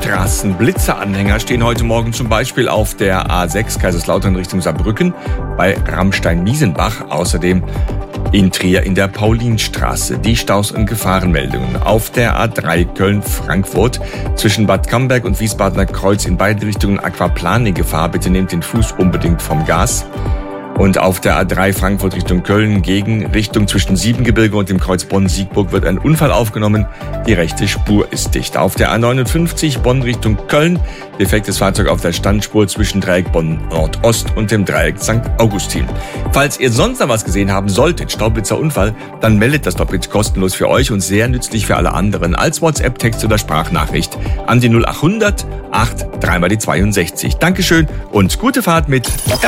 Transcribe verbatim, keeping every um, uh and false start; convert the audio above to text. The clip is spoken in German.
Straßenblitzeranhänger stehen heute Morgen zum Beispiel auf der A sechs Kaiserslautern Richtung Saarbrücken bei Ramstein-Miesenbach. Außerdem in Trier in der Paulinstraße. Die Staus und Gefahrenmeldungen auf der A drei Köln-Frankfurt zwischen Bad Camberg und Wiesbadener Kreuz in beide Richtungen Aquaplaning-Gefahr. Bitte nehmt den Fuß unbedingt vom Gas. Und auf der A drei Frankfurt Richtung Köln, Gegenrichtung zwischen Siebengebirge und dem Kreuz Bonn-Siegburg wird ein Unfall aufgenommen. Die rechte Spur ist dicht. Auf der A neunundfünfzig Bonn Richtung Köln, defektes Fahrzeug auf der Standspur zwischen Dreieck Bonn Nordost und dem Dreieck Sankt Augustin. Falls ihr sonst noch was gesehen haben solltet, Staublitzer-Unfall, dann meldet das doch bitte kostenlos für euch und sehr nützlich für alle anderen als WhatsApp-Text oder Sprachnachricht an die null achthundert acht drei mal die zweiundsechzig. Dankeschön und gute Fahrt mit